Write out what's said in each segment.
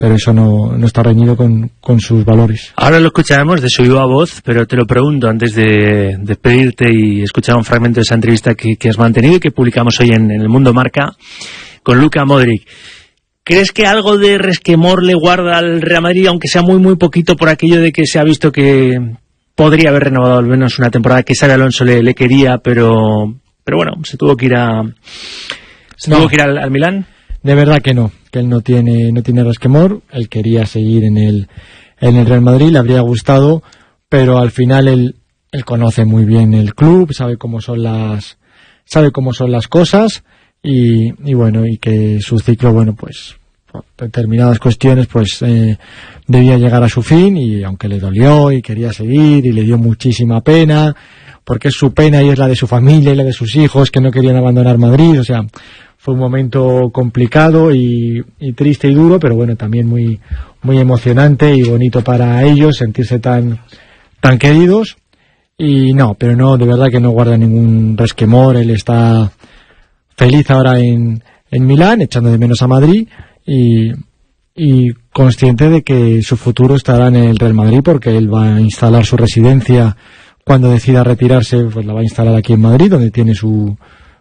pero eso no está reñido con sus valores. Ahora lo escucharemos de su viva voz, pero te lo pregunto antes de despedirte y escuchar un fragmento de esa entrevista que has mantenido y que publicamos hoy en El Mundo Marca con Luka Modric. ¿Crees que algo de resquemor le guarda al Real Madrid, aunque sea muy muy poquito, por aquello de que se ha visto que podría haber renovado al menos una temporada, que Xabi Alonso le quería, pero bueno, se tuvo que ir al Milán? De verdad que no, que él no tiene resquemor. Él quería seguir en el Real Madrid, le habría gustado, pero al final él conoce muy bien el club, sabe cómo son las cosas y bueno, y que su ciclo, bueno, pues por determinadas cuestiones pues debía llegar a su fin, y aunque le dolió y quería seguir y le dio muchísima pena, porque es su pena y es la de su familia y la de sus hijos que no querían abandonar Madrid. O sea, fue un momento complicado y triste y duro, pero bueno, también muy muy emocionante y bonito para ellos sentirse tan queridos. Y pero no, de verdad que no guarda ningún resquemor. Él está feliz ahora en Milán, echando de menos a Madrid y consciente de que su futuro estará en el Real Madrid, porque él va a instalar su residencia cuando decida retirarse, pues la va a instalar aquí en Madrid, donde tiene su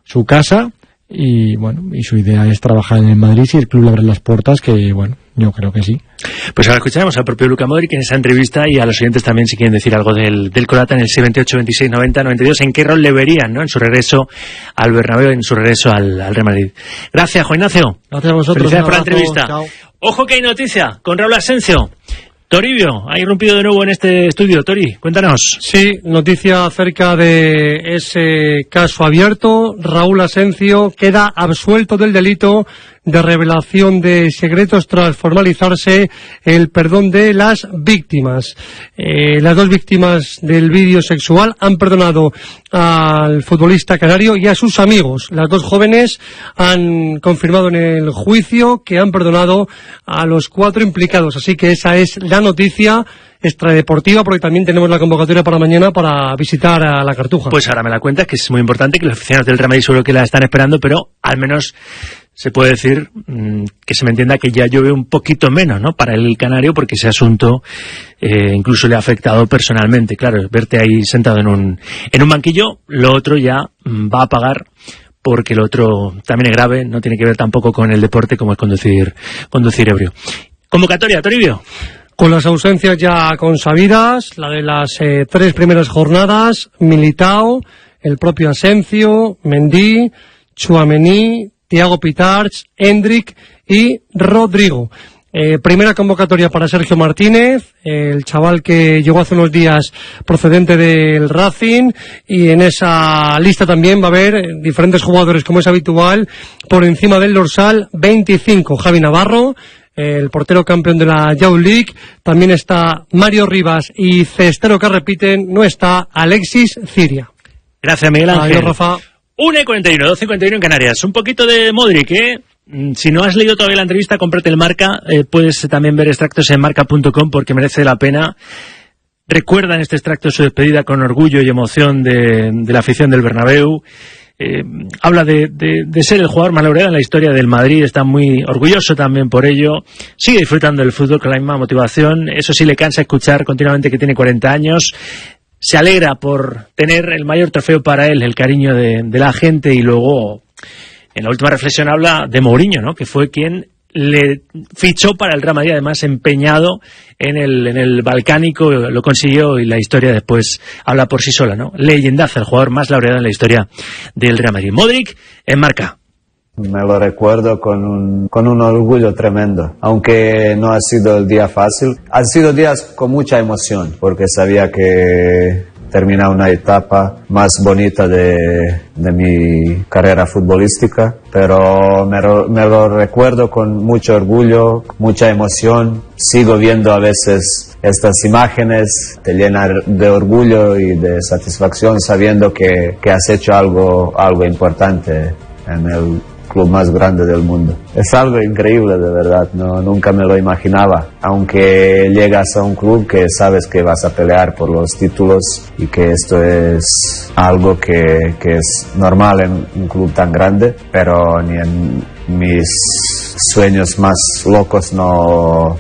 casa. Y bueno, y su idea es trabajar en el Madrid si el club le abre las puertas, que bueno, yo creo que sí. Pues ahora escucharemos al propio Luka Modric en esa entrevista, y a los oyentes también, si quieren decir algo del croata, en el 628 26 90 92, en qué rol le verían, ¿no?, en su regreso al Bernabéu, en su regreso al Real Madrid. Gracias, Juan Ignacio. Gracias a vosotros. Felicidades por la entrevista. Chao. Ojo que hay noticia con Raúl Asensio. Toribio ha irrumpido de nuevo en este estudio. Tori, cuéntanos. Sí, noticia acerca de ese caso abierto. Raúl Asensio queda absuelto del delito de revelación de secretos tras formalizarse el perdón de las víctimas. Las dos víctimas del vídeo sexual han perdonado al futbolista canario y a sus amigos. Las dos jóvenes han confirmado en el juicio que han perdonado a los 4 implicados. Así que esa es la noticia extradeportiva, porque también tenemos la convocatoria para mañana para visitar a la Cartuja. Pues ahora me la cuentas, que es muy importante, que los aficionados del Real Madrid seguro que la están esperando, pero al menos se puede decir, que se me entienda, que ya llueve un poquito menos, ¿no?, para el canario, porque ese asunto incluso le ha afectado personalmente. Claro, verte ahí sentado en un banquillo, lo otro ya va a pagar, porque lo otro también es grave, no tiene que ver tampoco con el deporte, como es conducir ebrio. Convocatoria, Toribio. Con las ausencias ya consabidas, la de las 3 primeras jornadas: Militao, el propio Asensio, Mendy, Tchouaméni, Thiago Pitarch, Endrick y Rodrigo. Primera convocatoria para Sergio Martínez, el chaval que llegó hace unos días procedente del Racing, y en esa lista también va a haber diferentes jugadores, como es habitual, por encima del dorsal 25. Javi Navarro, el portero campeón de la Youth League, también está Mario Rivas, y cestero que repiten, no está Alexis Ciria. Gracias, Miguel Ángel. Adiós, Rafa. 1:41, 2:51 en Canarias. Un poquito de Modric, Si no has leído todavía la entrevista, cómprate el Marca. Puedes también ver extractos en marca.com, porque merece la pena. Recuerda en este extracto su despedida con orgullo y emoción de la afición del Bernabéu. Habla de ser el jugador más laureado en la historia del Madrid, está muy orgulloso también por ello, sigue disfrutando del fútbol con la misma motivación. Eso sí, le cansa escuchar continuamente que tiene 40 años, se alegra por tener el mayor trofeo para él, el cariño de la gente. Y luego, en la última reflexión, habla de Mourinho, ¿no?, que fue quien le fichó para el Real Madrid, además empeñado en el balcánico, lo consiguió, y la historia después habla por sí sola, ¿no? Leyendazo, el jugador más laureado en la historia del Real Madrid. Modric en Marca. Me lo recuerdo con un orgullo tremendo, aunque no ha sido el día fácil. Han sido días con mucha emoción, porque sabía que terminaba una etapa más bonita de mi carrera futbolística, pero me lo recuerdo con mucho orgullo, mucha emoción. Sigo viendo a veces estas imágenes, te llenan de orgullo y de satisfacción sabiendo que has hecho algo importante en el club más grande del mundo. Es algo increíble, de verdad, nunca me lo imaginaba, aunque llegas a un club que sabes que vas a pelear por los títulos y que esto es algo que es normal en un club tan grande, pero ni en mis sueños más locos no